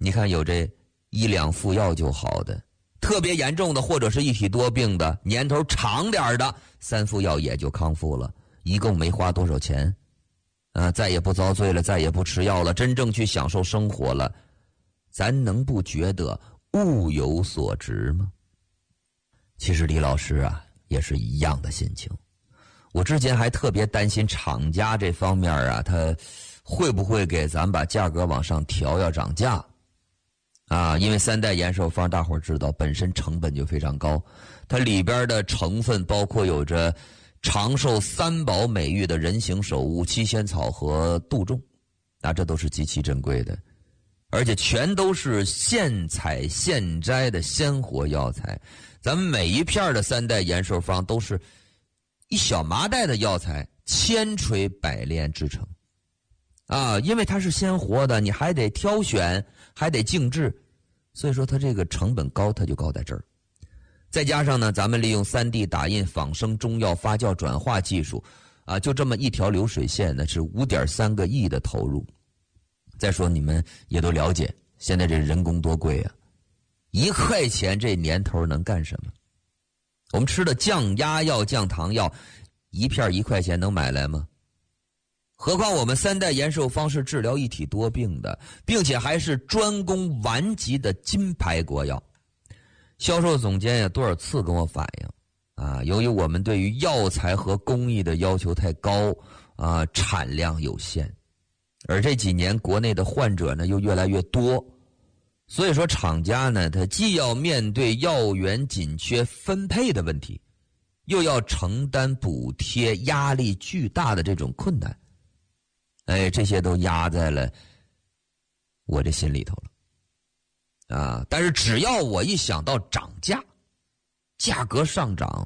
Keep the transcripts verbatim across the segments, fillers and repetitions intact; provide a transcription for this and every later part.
你看有这一两副药就好的，特别严重的或者是一体多病的，年头长点的，三副药也就康复了，一共没花多少钱，啊，再也不遭罪了，再也不吃药了，真正去享受生活了，咱能不觉得物有所值吗？其实李老师啊，也是一样的心情。我之前还特别担心厂家这方面啊，他会不会给咱把价格往上调，要涨价啊？因为三代延寿方大伙知道本身成本就非常高，它里边的成分包括有着长寿三宝美誉的人形首乌、七仙草和杜仲，啊，这都是极其珍贵的，而且全都是现采现摘的鲜活药材。咱们每一片的三代延寿方都是一小麻袋的药材千锤百炼制成啊，因为它是鲜活的，你还得挑选，还得静置，所以说它这个成本高，它就高在这儿。再加上呢，咱们利用 三 D 打印仿生中药发酵转化技术啊，就这么一条流水线呢，是 五点三个亿的投入。再说你们也都了解，现在这人工多贵啊，一块钱这年头能干什么？我们吃的降压药、降糖药，一片一块钱能买来吗？何况我们三代延寿方是治疗一体多病的，并且还是专攻顽疾的金牌国药。销售总监也多少次跟我反映啊，由于我们对于药材和工艺的要求太高啊，产量有限，而这几年国内的患者呢又越来越多，所以说厂家呢，他既要面对药源紧缺分配的问题，又要承担补贴压力巨大的这种困难，哎，这些都压在了我这心里头了啊！但是只要我一想到涨价，价格上涨，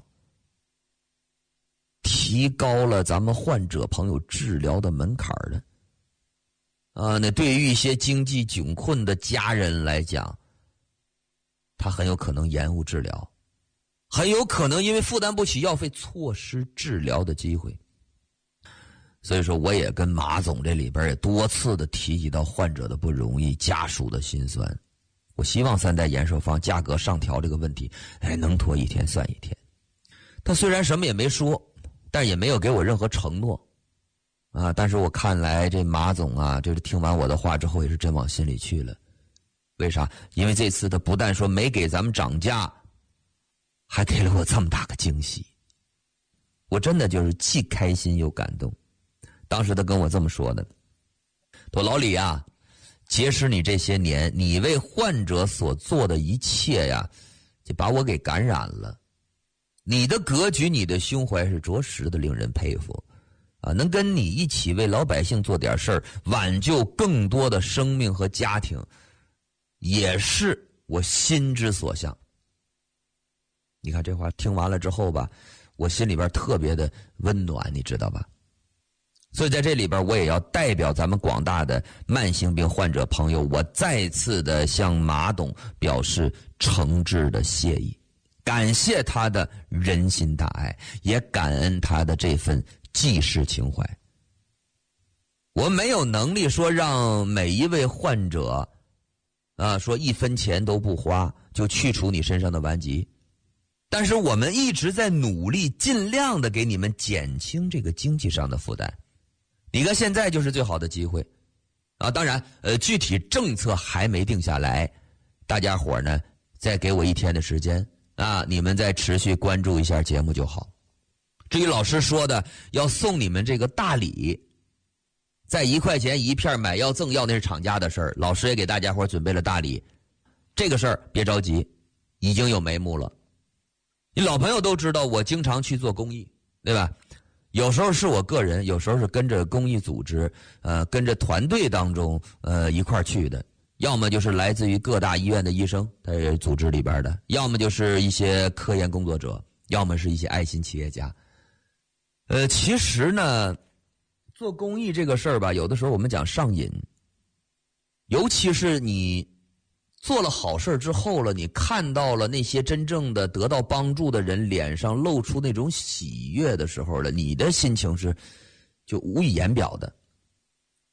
提高了咱们患者朋友治疗的门槛的啊，那对于一些经济窘困的家人来讲，他很有可能延误治疗，很有可能因为负担不起药费错失治疗的机会。所以说我也跟马总这里边也多次的提及到患者的不容易，家属的心酸。我希望三代延寿方价格上调这个问题，哎，能拖一天算一天。他虽然什么也没说，但也没有给我任何承诺啊，但是我看来这马总啊，就是听完我的话之后也是真往心里去了。为啥？因为这次他不但说没给咱们涨价，还给了我这么大个惊喜。我真的就是既开心又感动。当时他跟我这么说的，他说老李啊，结识你这些年，你为患者所做的一切呀，就把我给感染了。你的格局，你的胸怀是着实的令人佩服啊！能跟你一起为老百姓做点事儿，挽救更多的生命和家庭，也是我心之所向。你看这话听完了之后吧，我心里边特别的温暖，你知道吧？所以在这里边，我也要代表咱们广大的慢性病患者朋友，我再次的向马董表示诚挚的谢意，感谢他的人心大爱，也感恩他的这份济世情怀。我没有能力说让每一位患者啊，说一分钱都不花就去除你身上的顽疾，但是我们一直在努力，尽量的给你们减轻这个经济上的负担。你看现在就是最好的机会啊！当然，呃，具体政策还没定下来，大家伙呢再给我一天的时间啊，你们再持续关注一下节目就好。至于老师说的要送你们这个大礼，在一块钱一片买药赠药，那是厂家的事儿，老师也给大家伙准备了大礼。这个事儿别着急，已经有眉目了。你老朋友都知道我经常去做公益，对吧？有时候是我个人，有时候是跟着公益组织，呃，跟着团队当中，呃，一块儿去的。要么就是来自于各大医院的医生，他是组织里边的；要么就是一些科研工作者；要么是一些爱心企业家。呃，其实呢，做公益这个事儿吧，有的时候我们讲上瘾，尤其是你做了好事之后了，你看到了那些真正的得到帮助的人脸上露出那种喜悦的时候了，你的心情是就无以言表的。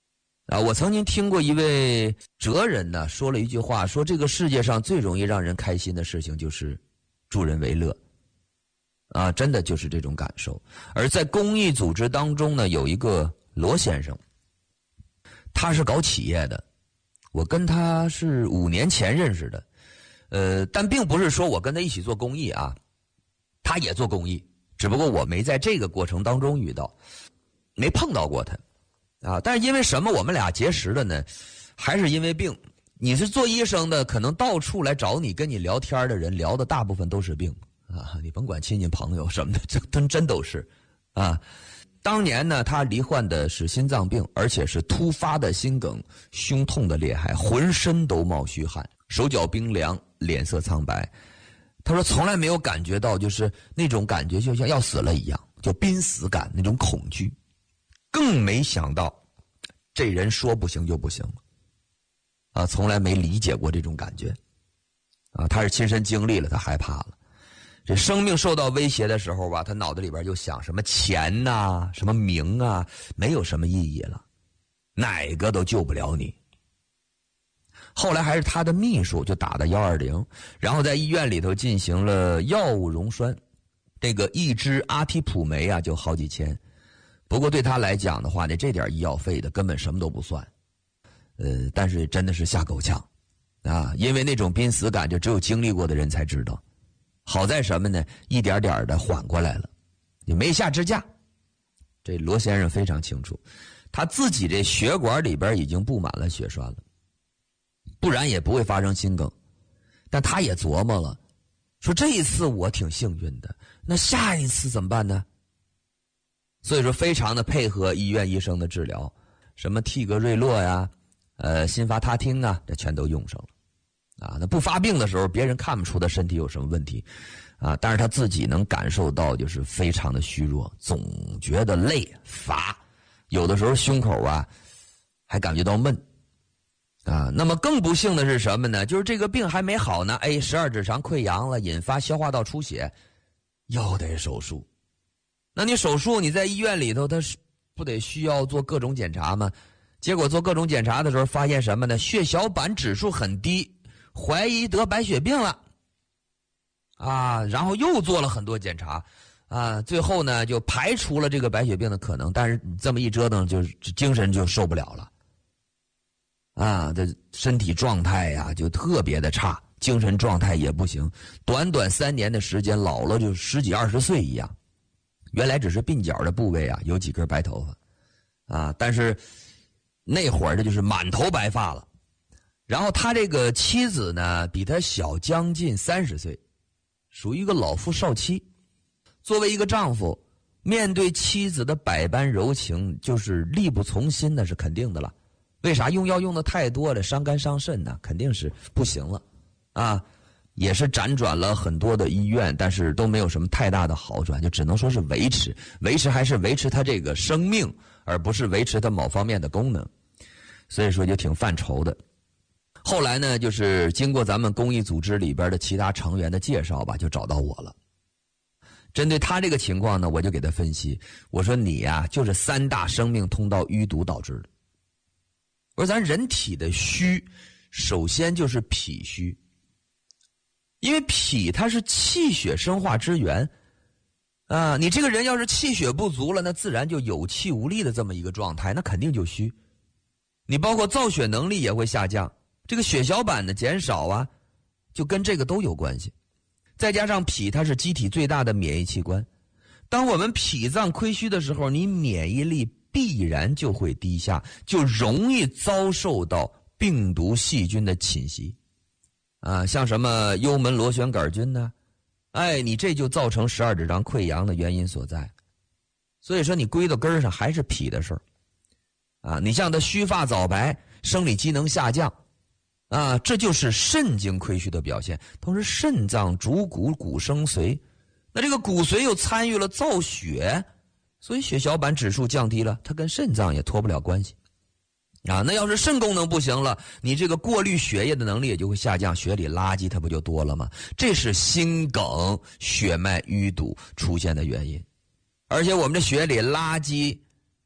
啊，我曾经听过一位哲人呢说了一句话，说这个世界上最容易让人开心的事情就是助人为乐。啊，真的就是这种感受。而在公益组织当中呢，有一个罗先生，他是搞企业的，我跟他是五年前认识的，呃，但并不是说我跟他一起做公益啊，他也做公益，只不过我没在这个过程当中遇到，没碰到过他，啊，但是因为什么我们俩结识的呢？还是因为病。你是做医生的，可能到处来找你跟你聊天的人，聊的大部分都是病。啊，你甭管亲戚朋友什么的，这真真都是，啊，当年呢，他罹患的是心脏病，而且是突发的心梗，胸痛的厉害，浑身都冒虚汗，手脚冰凉，脸色苍白。他说从来没有感觉到就是那种感觉，就像要死了一样，就濒死感那种恐惧，更没想到这人说不行就不行，啊，从来没理解过这种感觉，啊，他是亲身经历了，他害怕了。这生命受到威胁的时候吧，他脑子里边就想什么钱呐、啊、什么名啊，没有什么意义了，哪个都救不了你。后来还是他的秘书就打的一二零，然后在医院里头进行了药物溶栓，这个一支阿替普酶啊就好几千，不过对他来讲的话呢，这点医药费的根本什么都不算，呃，但是真的是吓够呛啊，因为那种濒死感就只有经历过的人才知道。好在什么呢？一点点的缓过来了，也没下支架。这罗先生非常清楚，他自己这血管里边已经布满了血栓了，不然也不会发生心梗。但他也琢磨了，说这一次我挺幸运的，那下一次怎么办呢？所以说非常的配合医院医生的治疗，什么替格瑞洛呀，呃，辛伐他汀啊，这全都用上了。啊，那不发病的时候，别人看不出他身体有什么问题，啊，但是他自己能感受到，就是非常的虚弱，总觉得累乏，有的时候胸口啊还感觉到闷，啊，那么更不幸的是什么呢？就是这个病还没好呢，哎，十二指肠溃疡了，引发消化道出血，又得手术。那你手术你在医院里头，他是不得需要做各种检查吗？结果做各种检查的时候，发现什么呢？血小板指数很低。怀疑得白血病了，啊，然后又做了很多检查，啊，最后呢就排除了这个白血病的可能，但是这么一折腾，就精神就受不了了，啊，这身体状态呀就特别的差，精神状态也不行，短短三年的时间，老了就十几二十岁一样。原来只是鬓角的部位啊有几根白头发，啊，但是那会儿这就是满头白发了。然后他这个妻子呢，比他小将近三十岁，属于一个老夫少妻。作为一个丈夫，面对妻子的百般柔情，就是力不从心，那是肯定的了。为啥？用药用的太多了，伤肝伤肾呢，肯定是不行了，啊，也是辗转了很多的医院，但是都没有什么太大的好转，就只能说是维持，维持还是维持他这个生命，而不是维持他某方面的功能，所以说就挺犯愁的。后来呢，就是经过咱们公益组织里边的其他成员的介绍吧，就找到我了。针对他这个情况呢，我就给他分析，我说你呀、啊，就是三大生命通道淤堵导致的。我说咱人体的虚，首先就是脾虚，因为脾它是气血生化之源啊，你这个人要是气血不足了，那自然就有气无力的这么一个状态，那肯定就虚。你包括造血能力也会下降。这个血小板的减少啊，就跟这个都有关系。再加上脾它是机体最大的免疫器官，当我们脾脏亏虚的时候，你免疫力必然就会低下，就容易遭受到病毒细菌的侵袭啊，像什么幽门螺旋杆菌呢、啊？哎，你这就造成十二指肠溃疡的原因所在。所以说你归到根儿上还是脾的事儿啊，你像他须发早白，生理机能下降啊，这就是肾经亏虚的表现。同时肾脏主骨，骨生髓，那这个骨髓又参与了造血，所以血小板指数降低了，它跟肾脏也脱不了关系啊。那要是肾功能不行了，你这个过滤血液的能力也就会下降，血里垃圾它不就多了吗？这是心梗血脉淤堵出现的原因。而且我们这血里垃圾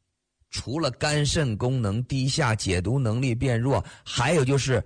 除了肝肾功能低下、解毒能力变弱，还有就是